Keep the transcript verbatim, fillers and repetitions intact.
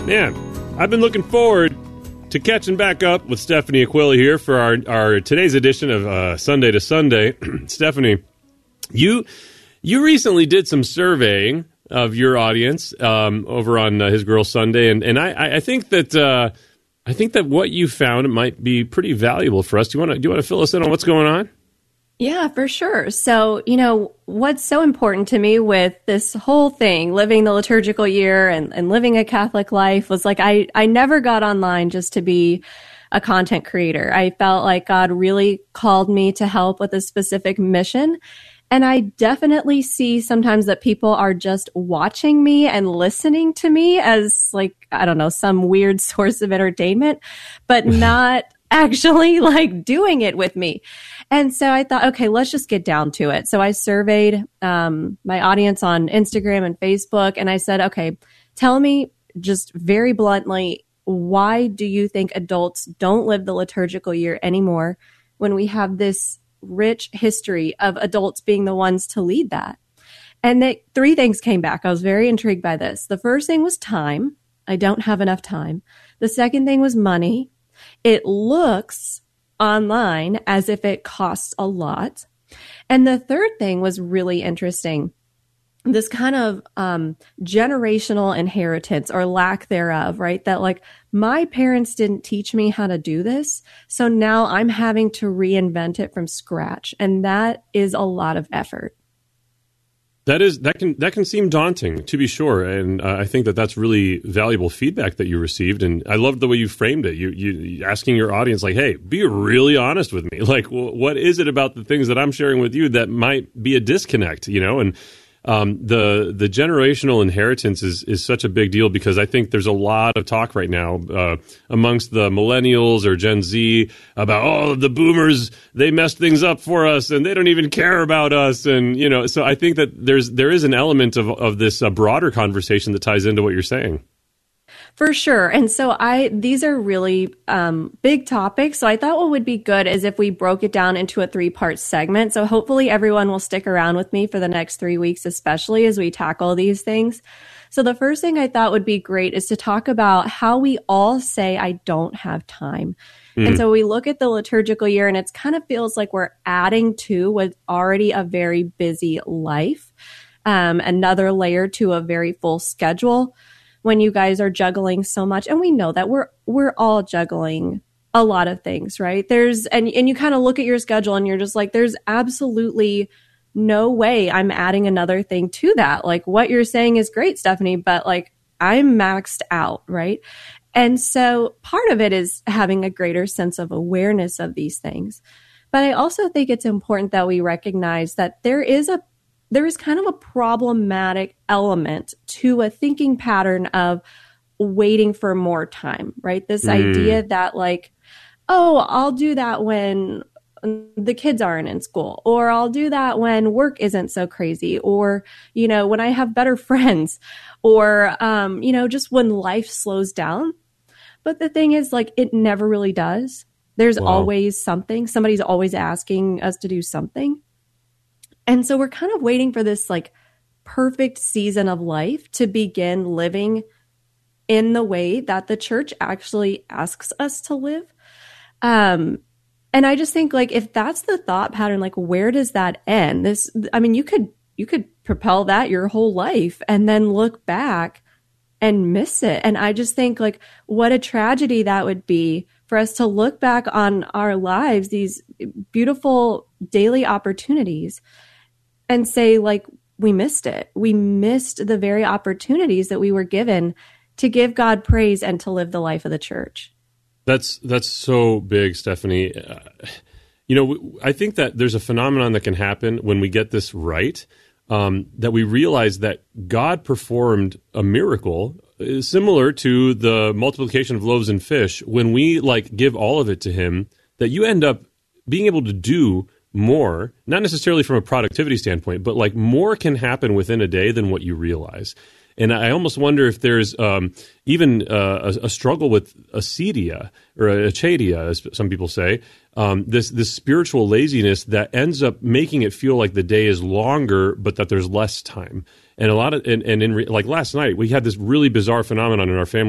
Man, I've been looking forward to catching back up with Stephanie Aquila here for our, our today's edition of uh, Sunday to Sunday. Stephanie, you you recently did some surveying of your audience um, over on uh, His Girl Sunday, and and I, I think that uh, I think that what you found might be pretty valuable for us. Do you want to do you want to fill us in on what's going on? Yeah, for sure. So, you know, what's so important to me with this whole thing, living the liturgical year and, and living a Catholic life, was like I, I never got online just to be a content creator. I felt like God really called me to help with a specific mission. And I definitely see sometimes that people are just watching me and listening to me as like, I don't know, some weird source of entertainment, but not actually like doing it with me. And so I thought, okay, let's just get down to it. So I surveyed um, my audience on Instagram and Facebook, and I said, okay, tell me just very bluntly, why do you think adults don't live the liturgical year anymore when we have this rich history of adults being the ones to lead that? And they, three things came back. I was very intrigued by this. The first thing was time. I don't have enough time. The second thing was money. It looks online as if it costs a lot. And the third thing was really interesting. This kind of um, generational inheritance or lack thereof, right? That like my parents didn't teach me how to do this. So now I'm having to reinvent it from scratch. And that is a lot of effort. That is that can that can seem daunting, to be sure, and uh, I think that that's really valuable feedback that you received, and I loved the way you framed it. You you asking your audience like, "Hey, be really honest with me. Like, w- what is it about the things that I'm sharing with you that might be a disconnect?" You know, and um, the the generational inheritance is is such a big deal because I think there's a lot of talk right now uh, amongst the millennials or Gen Z about, oh, the boomers, they messed things up for us and they don't even care about us, and you know, so I think that there's there is an element of of this uh, broader conversation that ties into what you're saying. For sure. And so I, these are really um, big topics. So I thought what would be good is if we broke it down into a three part segment. So hopefully everyone will stick around with me for the next three weeks, especially as we tackle these things. So the first thing I thought would be great is to talk about how we all say, I don't have time. Mm. And so we look at the liturgical year and it kind of feels like we're adding to what's already a very busy life, um, another layer to a very full schedule. When you guys are juggling so much, and we know that we're we're all juggling a lot of things, right? There's and and you kind of look at your schedule and you're just like, there's absolutely no way I'm adding another thing to that. Like what you're saying is great, Stephanie, but like I'm maxed out, right? And so part of it is having a greater sense of awareness of these things. But I also think it's important that we recognize that there is a there is kind of a problematic element to a thinking pattern of waiting for more time, right? This mm. idea that like, oh, I'll do that when the kids aren't in school, or I'll do that when work isn't so crazy, or, you know, when I have better friends, or, um, you know, just when life slows down. But the thing is, like, it never really does. There's wow. always something. Somebody's always asking us to do something. And so we're kind of waiting for this like perfect season of life to begin living in the way that the church actually asks us to live. Um, and I just think like if that's the thought pattern, like where does that end? This, I mean, you could you could propel that your whole life and then look back and miss it. And I just think like what a tragedy that would be for us to look back on our lives, these beautiful daily opportunities, and say, like, we missed it. We missed the very opportunities that we were given to give God praise and to live the life of the church. That's that's so big, Stephanie. Uh, you know, I think that there's a phenomenon that can happen when we get this right, um, that we realize that God performed a miracle similar to the multiplication of loaves and fish. When we, like, give all of it to him, that you end up being able to do more, not necessarily from a productivity standpoint, but like more can happen within a day than what you realize. And I almost wonder if there's um, even uh, a, a struggle with acedia or achadia, as some people say, um, this this spiritual laziness that ends up making it feel like the day is longer, but that there's less time. And a lot of and, and in re, like last night, we had this really bizarre phenomenon in our family